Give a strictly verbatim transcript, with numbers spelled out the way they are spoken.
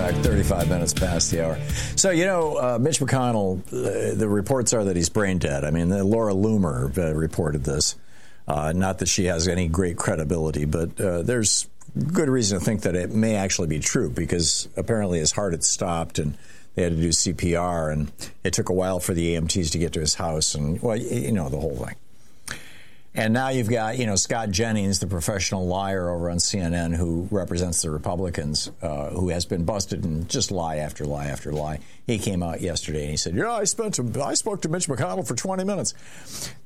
back, thirty-five minutes past the hour. So, you know, uh, Mitch McConnell, uh, the reports are that he's brain dead. I mean, the, Laura Loomer uh, reported this. Uh, not that she has any great credibility, but uh, there's good reason to think that it may actually be true, because apparently his heart had stopped and they had to do C P R, and it took a while for the E M Ts to get to his house, and, well, you know, the whole thing. And now you've got, you know, Scott Jennings, the professional liar over on C N N who represents the Republicans, uh, who has been busted in just lie after lie after lie. He came out yesterday and he said, yeah, I spent, I spoke to Mitch McConnell for twenty minutes.